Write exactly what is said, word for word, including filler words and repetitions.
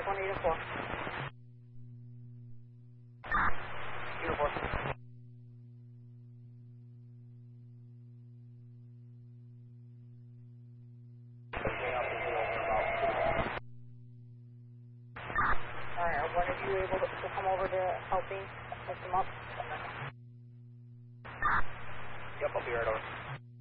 Mike one eight four. Uniform. Alright, are one of you able to, to come over to help me lift him up? Yep, I'll be right over.